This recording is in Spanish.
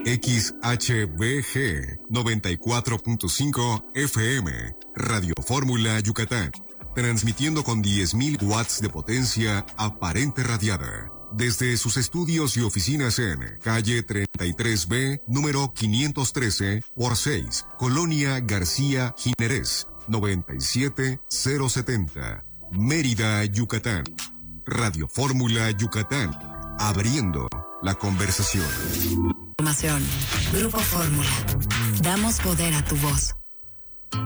XHBG 94.5 FM, Radio Fórmula Yucatán, transmitiendo con 10.000 watts de potencia aparente radiada. Desde sus estudios y oficinas en calle 33B, número 513 por 6, Colonia García Jiménez, 97070, Mérida, Yucatán. Radio Fórmula Yucatán, abriendo la conversación. Grupo Fórmula. Damos poder a tu voz.